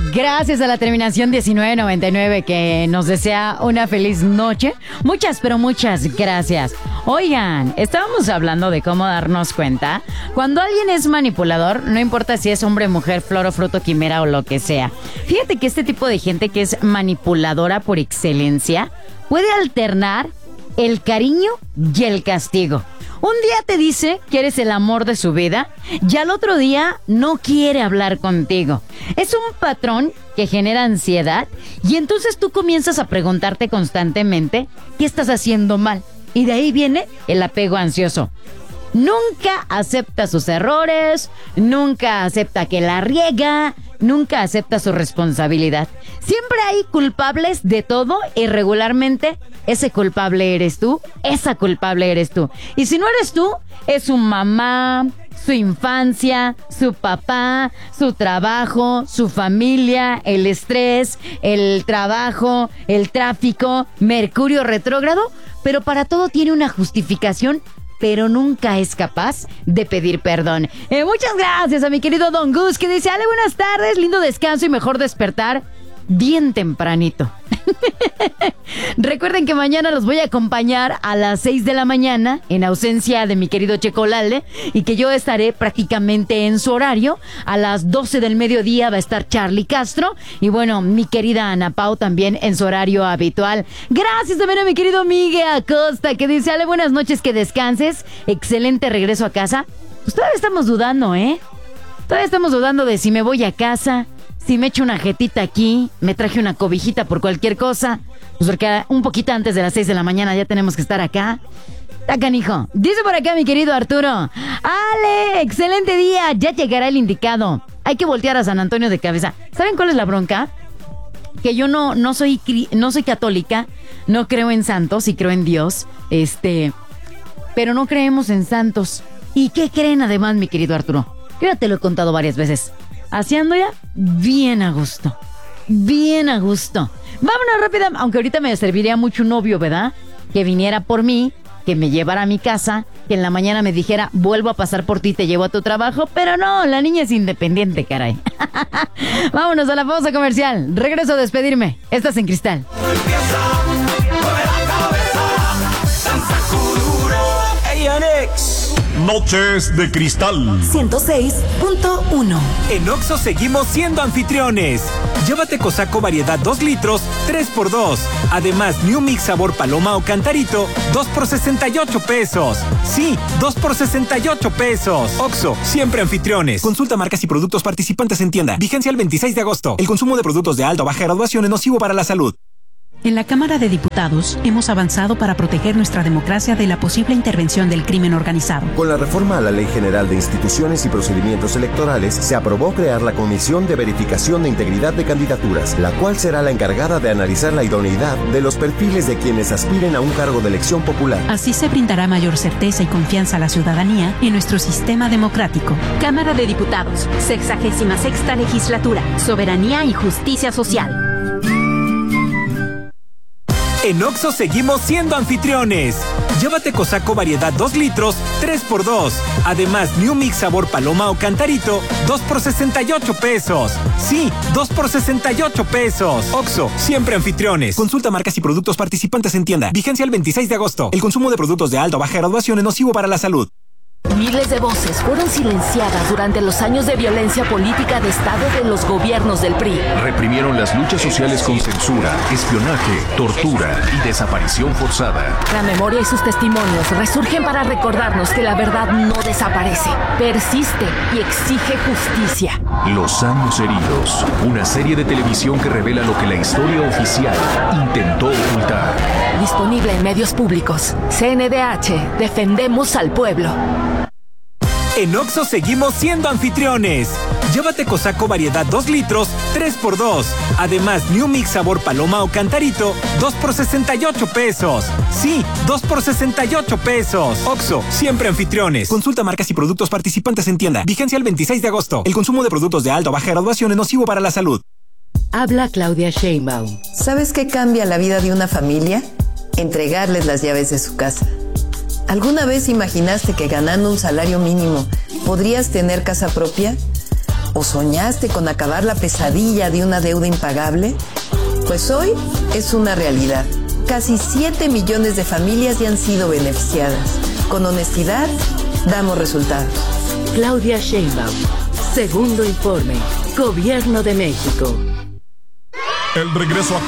Gracias a la terminación 1999 que nos desea una feliz noche. Muchas, pero muchas gracias. Oigan, estábamos hablando de cómo darnos cuenta. Cuando alguien es manipulador, no importa si es hombre, mujer, flor o fruto, quimera o lo que sea. Fíjate que este tipo de gente que es manipuladora por excelencia puede alternar el cariño y el castigo. Un día te dice que eres el amor de su vida y al otro día no quiere hablar contigo. Es un patrón que genera ansiedad y entonces tú comienzas a preguntarte constantemente qué estás haciendo mal. Y de ahí viene el apego ansioso. Nunca acepta sus errores, nunca acepta que la riega, nunca acepta su responsabilidad. Siempre hay culpables de todo y regularmente ese culpable eres tú, esa culpable eres tú. Y si no eres tú, es su mamá, su infancia, su papá, su trabajo, su familia, el estrés, el trabajo, el tráfico, Mercurio retrógrado, pero para todo tiene una justificación, pero nunca es capaz de pedir perdón. Muchas gracias a mi querido Don Gus, que dice: Ale, buenas tardes, lindo descanso y mejor despertar bien tempranito. Recuerden que mañana los voy a acompañar a las 6 de la mañana en ausencia de mi querido Checo Lalde y que yo estaré prácticamente en su horario. A las 12 del mediodía va a estar Charlie Castro y bueno, mi querida Ana Pau también en su horario habitual. Gracias también a mi querido Miguel Acosta, que dice: Ale, buenas noches, que descanses, excelente regreso a casa. Pues todavía estamos dudando, todavía estamos dudando de si me voy a casa, si me echo una jetita aquí, me traje una cobijita por cualquier cosa, pues porque un poquito antes de las 6 de la mañana ya tenemos que estar acá. Está canijo. Dice por acá mi querido Arturo: Ale, excelente día, ya llegará el indicado. Hay que voltear a San Antonio de cabeza. ¿Saben cuál es la bronca? Que yo no soy católica, no creo en santos y creo en Dios, pero no creemos en santos. ¿Y qué creen además, mi querido Arturo? Yo ya te lo he contado varias veces. Haciendo ya bien a gusto. Bien a gusto. Vámonos rápida, aunque ahorita me serviría mucho un novio, ¿verdad? Que viniera por mí, que me llevara a mi casa, que en la mañana me dijera: vuelvo a pasar por ti, te llevo a tu trabajo. Pero no, la niña es independiente, caray. Vámonos a la pausa comercial. Regreso a despedirme. Estás en Cristal. Noches de Cristal 106.1. En Oxxo seguimos siendo anfitriones. Llévate Cosaco variedad 2 litros, 3x2. Además, New Mix sabor paloma o cantarito, 2 por 68 pesos. Sí, 2 por 68 pesos. Oxxo, siempre anfitriones. Consulta marcas y productos participantes en tienda. Vigencia el 26 de agosto. El consumo de productos de alta o baja graduación es nocivo para la salud. En la Cámara de Diputados hemos avanzado para proteger nuestra democracia de la posible intervención del crimen organizado. Con la reforma a la Ley General de Instituciones y Procedimientos Electorales, se aprobó crear la Comisión de Verificación de Integridad de Candidaturas, la cual será la encargada de analizar la idoneidad de los perfiles de quienes aspiren a un cargo de elección popular. Así se brindará mayor certeza y confianza a la ciudadanía en nuestro sistema democrático. Cámara de Diputados, 66ª Legislatura, Soberanía y Justicia Social. En Oxxo seguimos siendo anfitriones. Llévate Cosaco variedad 2 litros, 3x2. Además, New Mix sabor paloma o cantarito, 2 por 68 pesos. Sí, 2 por 68 pesos. Oxxo, siempre anfitriones. Consulta marcas y productos participantes en tienda. Vigencia el 26 de agosto. El consumo de productos de alta o baja graduación es nocivo para la salud. Miles de voces fueron silenciadas durante los años de violencia política de Estado de los gobiernos del PRI. Reprimieron las luchas sociales con censura, espionaje, tortura y desaparición forzada. La memoria y sus testimonios resurgen para recordarnos que la verdad no desaparece, persiste y exige justicia. Los años heridos, una serie de televisión que revela lo que la historia oficial intentó ocultar. Disponible en medios públicos. CNDH, defendemos al pueblo. En Oxxo seguimos siendo anfitriones. Llévate Cosaco variedad 2 litros, 3x2. Además, New Mix sabor paloma o cantarito, 2 por 68 pesos. Sí, 2 por 68 pesos. Oxxo, siempre anfitriones. Consulta marcas y productos participantes en tienda. Vigencia el 26 de agosto. El consumo de productos de alta o baja graduación es nocivo para la salud. Habla Claudia Sheinbaum. ¿Sabes qué cambia la vida de una familia? Entregarles las llaves de su casa. ¿Alguna vez imaginaste que ganando un salario mínimo podrías tener casa propia? ¿O soñaste con acabar la pesadilla de una deuda impagable? Pues hoy es una realidad. Casi 7 millones de familias ya han sido beneficiadas. Con honestidad, damos resultados. Claudia Sheinbaum. Segundo informe. Gobierno de México. El regreso a